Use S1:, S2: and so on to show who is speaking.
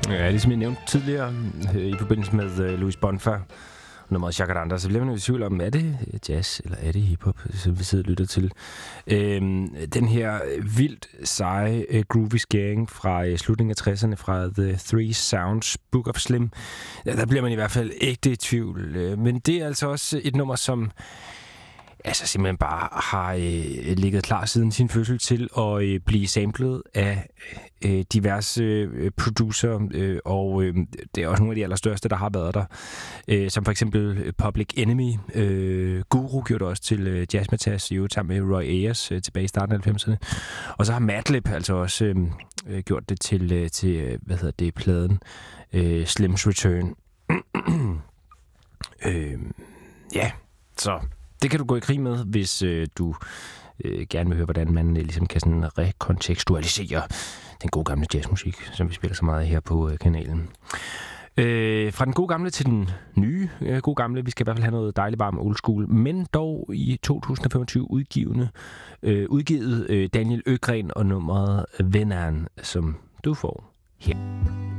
S1: Ja, ligesom jeg nævnte tidligere i forbindelse med Luis Bonfa, nummeret Jacaranda, så bliver man jo i tvivl om, er det jazz, eller er det hiphop, som vi sidder og lytter til. Den her vildt seje groovy skæring fra slutningen af 60'erne, fra The Three Sounds Book of Slim, der bliver man i hvert fald ægte i tvivl. Men det er altså også et nummer, som simpelthen bare har ligget klar siden sin fødsel til at blive samlet af diverse producer, og det er også nogle af de allerstørste, der har været der. Som for eksempel Public Enemy. Guru gjorde det også til Jazzmatazz, jo sammen med Roy Ayers tilbage i starten af 90'erne. Og så har Madlib altså også gjort det til pladen Slim's Return. Så det kan du gå i krig med, hvis du gerne vil høre, hvordan man ligesom kan sådan rekontekstualisere den gode gamle jazzmusik, som vi spiller så meget her på kanalen. Fra den gode gamle til den nye gode gamle. Vi skal i hvert fald have noget dejligt varmt old school, men dog i 2025 udgivet Daniel Øgren og nummeret Venneren, som du får her.